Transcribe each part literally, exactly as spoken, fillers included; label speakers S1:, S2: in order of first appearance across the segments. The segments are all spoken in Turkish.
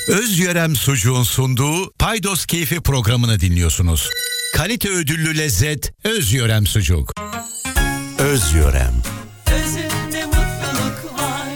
S1: Özyörem Sucuğun sunduğu Paydos Keyfi programını dinliyorsunuz. Kalite ödüllü lezzet Özyörem Sucuk. Özyörem.
S2: Özünde mutluluk var.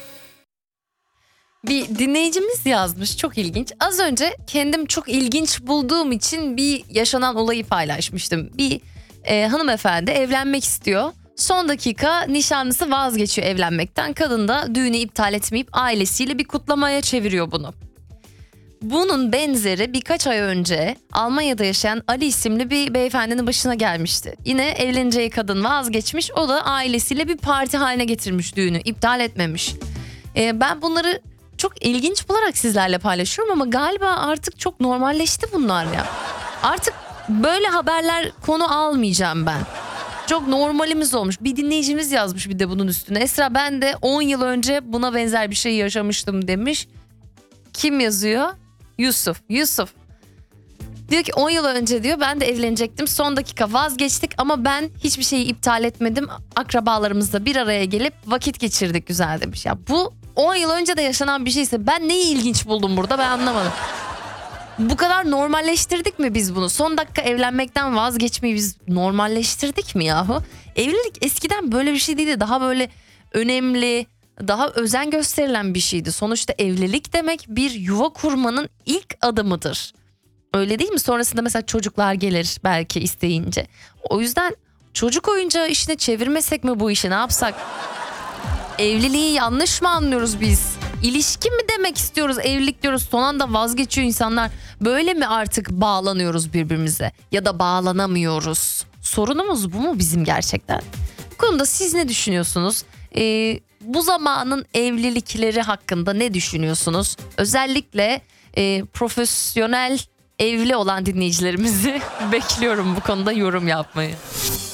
S3: Bir dinleyicimiz yazmış, çok ilginç. Az önce kendim çok ilginç bulduğum için bir yaşanan olayı paylaşmıştım. Bir e, hanımefendi evlenmek istiyor. Son dakika nişanlısı vazgeçiyor evlenmekten. Kadın da düğünü iptal etmeyip ailesiyle bir kutlamaya çeviriyor bunu. Bunun benzeri birkaç ay önce Almanya'da yaşayan Ali isimli bir beyefendinin başına gelmişti. Yine evleneceği kadın vazgeçmiş, o da ailesiyle bir parti haline getirmiş düğünü, iptal etmemiş. Ee, ben bunları çok ilginç bularak sizlerle paylaşıyorum ama galiba artık çok normalleşti bunlar ya. Artık böyle haberler konu almayacağım ben. Çok normalimiz olmuş. Bir dinleyicimiz yazmış bir de bunun üstüne. Esra, ben de on yıl önce buna benzer bir şey yaşamıştım demiş. Kim yazıyor? Yusuf. Yusuf. Diyor ki on yıl önce diyor ben de evlenecektim. Son dakika vazgeçtik ama ben hiçbir şeyi iptal etmedim. Akrabalarımızla bir araya gelip vakit geçirdik güzel demiş. Ya bu on yıl önce de yaşanan bir şeyse ben neyi ilginç buldum burada, ben anlamadım. Bu kadar normalleştirdik mi biz bunu? Son dakika evlenmekten vazgeçmeyi biz normalleştirdik mi yahu? Evlilik eskiden böyle bir şey değildi. Daha böyle önemli, daha özen gösterilen bir şeydi. Sonuçta evlilik demek bir yuva kurmanın ilk adımıdır. Öyle değil mi? Sonrasında mesela çocuklar gelir belki isteyince. O yüzden çocuk oyuncağı işine çevirmesek mi bu işi, ne yapsak? Evliliği yanlış mı anlıyoruz biz? İlişki mi demek istiyoruz? Evlilik diyoruz, son anda vazgeçiyor insanlar. Böyle mi artık bağlanıyoruz birbirimize? Ya da bağlanamıyoruz? Sorunumuz bu mu bizim gerçekten? Bu konuda siz ne düşünüyorsunuz? Ee, bu zamanın evlilikleri hakkında ne düşünüyorsunuz? Özellikle e, profesyonel evli olan dinleyicilerimizi bekliyorum bu konuda yorum yapmayı.